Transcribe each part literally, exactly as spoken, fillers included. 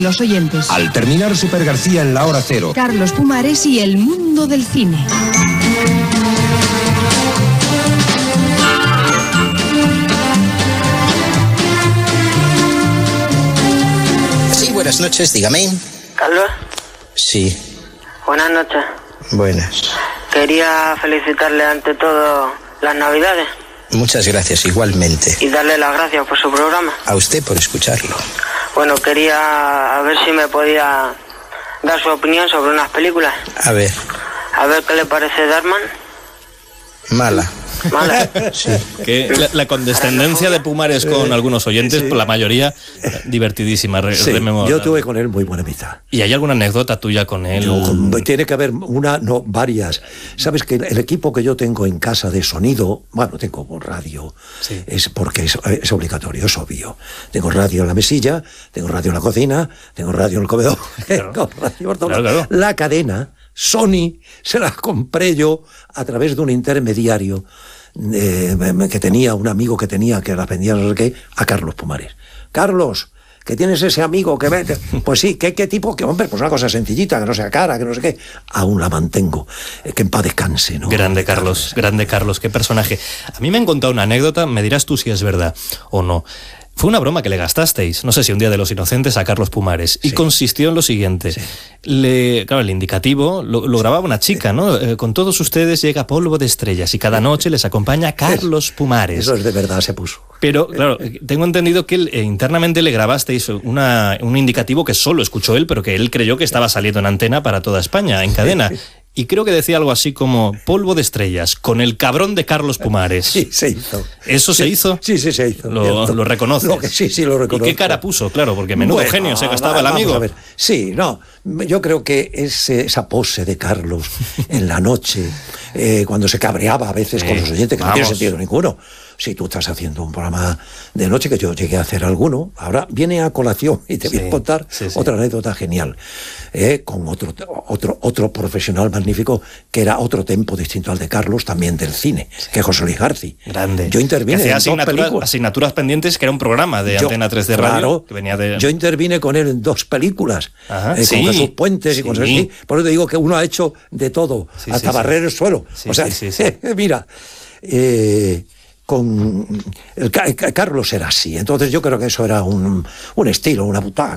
Los oyentes. Al terminar Super García en la hora cero. Carlos Pumares y el mundo del cine. Sí, buenas noches, dígame. ¿Carlos? Sí. Buenas noches. Buenas. Quería felicitarle ante todo las Navidades. Muchas gracias, igualmente. Y darle las gracias por su programa. A usted por escucharlo. Bueno, quería a ver si me podía dar su opinión sobre unas películas. A ver. A ver qué le parece Darman. Mala. Mala. Sí. Que la, la condescendencia de Pumares con algunos oyentes, sí. por la mayoría, divertidísima. Re, Sí, yo tuve con él muy buena amistad. ¿Y hay alguna anécdota tuya con él? Yo, tiene que haber una, no, varias. Sabes que el equipo que yo tengo en casa de sonido, bueno, tengo radio, sí. es porque es, es obligatorio, es obvio. Tengo radio en la mesilla, tengo radio en la cocina, tengo radio en el comedor, claro. tengo radio por todo. Claro, claro. La cadena Sony se la compré yo a través de un intermediario eh, que tenía, un amigo que tenía, que la vendía no sé qué, a Carlos Pumares. Carlos, que tienes ese amigo que ve, pues sí, ¿qué, qué tipo? Que hombre, pues una cosa sencillita, que no sea cara, que no sé qué. Aún la mantengo, eh, que en paz descanse, ¿no? Grande Carlos, grande Carlos, qué personaje. A mí me han contado una anécdota, me dirás tú si es verdad o no. Fue una broma que le gastasteis, no sé si un día de los Inocentes, a Carlos Pumares, y sí. consistió en lo siguiente. Sí. Le, claro, el indicativo lo, lo grababa una chica, ¿no? Eh, con todos ustedes llega polvo de estrellas y cada noche les acompaña Carlos Pumares. Eso es de verdad, se puso. Pero, claro, tengo entendido que él, eh, internamente le grabasteis una, un indicativo que solo escuchó él, pero que él creyó que estaba saliendo en antena para toda España, en cadena. Sí. Y creo que decía algo así como polvo de estrellas, con el cabrón de Carlos Pumares. Sí, se hizo. ¿Eso sí, se hizo? Sí, sí, se hizo. Lo, lo reconoces. Lo que, sí, sí, lo reconozco. ¿Y qué cara puso? Claro, porque menudo bueno, genio se gastaba el amigo. A ver. Sí, no, yo creo que ese, esa pose de Carlos en la noche, eh, cuando se cabreaba a veces sí, con los oyentes, que vamos. No tiene sentido ninguno. Si tú estás haciendo un programa de noche, que yo llegué a hacer alguno, ahora viene a colación y te sí, voy a contar sí, sí. otra anécdota genial, eh, con otro, otro, otro profesional magnífico, que era otro tempo distinto al de Carlos, también del cine, sí. que es José Luis García. Grande. Yo intervine en dos películas. Asignaturas pendientes, que era un programa de yo, Antena tres de claro, radio. Que venía de... Yo intervine con él en dos películas, Ajá, eh, sí, con Jesús Puentes sí. y cosas así. Por eso te digo que uno ha hecho de todo, sí, hasta sí, barrer sí. el suelo. Sí, o sea, sí, sí, sí. mira... Eh, con el, el Carlos era así, entonces yo creo que eso era un, un estilo, una butaca,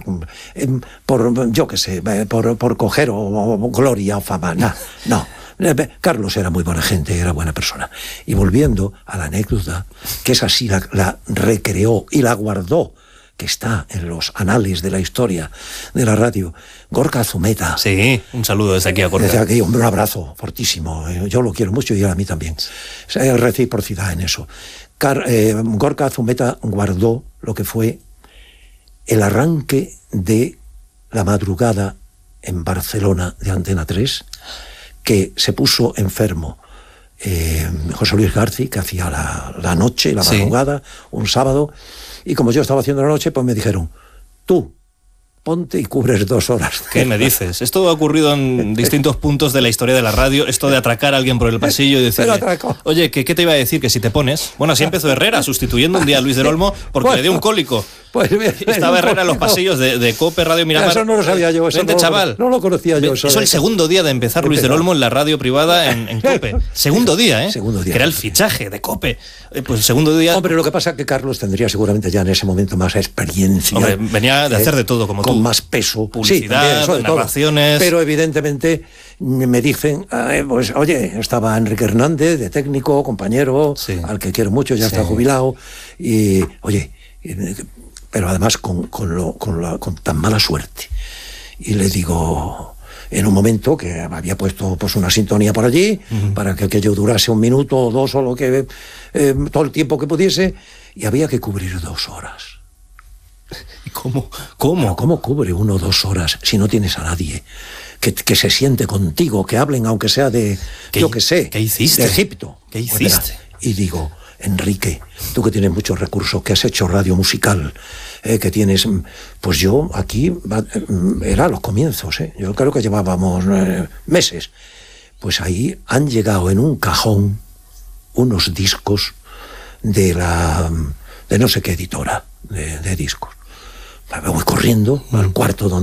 por yo qué sé, por, por coger o, o gloria o fama, no, no. Carlos era muy buena gente, era buena persona. Y volviendo a la anécdota, que es así, la, la recreó y la guardó, que está en los anales de la historia de la radio, Gorka Zumeta. Sí, un saludo desde aquí a Gorka. Desde aquí, hombre, un abrazo fortísimo. Yo lo quiero mucho y él a mí también. Hay reciprocidad en eso. Car, eh, Gorka Zumeta guardó lo que fue el arranque de la madrugada en Barcelona de Antena tres, que se puso enfermo eh, José Luis García, que hacía la, la noche, la madrugada, sí. un sábado. Y como yo estaba haciendo la noche, pues me dijeron, tú, ponte y cubres dos horas. ¿Qué me dices? Esto ha ocurrido en distintos puntos de la historia de la radio, esto de atracar a alguien por el pasillo y decirle, oye, ¿qué, ¿qué te iba a decir? Que si te pones... Bueno, así empezó Herrera, sustituyendo un día a Luis del Olmo porque bueno, le dio un cólico. Pues bien, estaba Herrera en los pasillos de, de COPE, Radio Miramar. Eso no lo sabía yo. Eso Vente, no, chaval. No lo conocía yo. Eso es el segundo día de empezar Luis del Olmo en la radio privada en, en COPE. Segundo día, ¿eh? Segundo día. Que era el fichaje de COPE. Pues el segundo día... Hombre, lo que pasa es que Carlos tendría seguramente ya en ese momento más experiencia. Hombre, venía de hacer de todo, como con tú. Con más peso. Publicidad, sí, narraciones... Pero evidentemente me dicen, eh, pues oye, estaba Enrique Hernández, de técnico, compañero, sí. al que quiero mucho, ya sí. está jubilado, y oye... pero además con, con, lo, con, la, con tan mala suerte. Y le digo, en un momento que había puesto pues una sintonía por allí, uh-huh. para que aquello durase un minuto o dos o lo que, eh, todo el tiempo que pudiese, y había que cubrir dos horas. ¿Cómo? ¿Cómo? Pero ¿cómo cubre uno dos horas si no tienes a nadie que, que se siente contigo, que hablen aunque sea de, yo qué sé, ¿qué hiciste? de Egipto? ¿Qué hiciste? Y digo, Enrique, tú que tienes muchos recursos, que has hecho radio musical, eh, que tienes... Pues yo aquí, era los comienzos, eh, yo creo que llevábamos eh, meses. Pues ahí han llegado en un cajón unos discos de la... de no sé qué editora de, de discos. Me voy corriendo al cuarto donde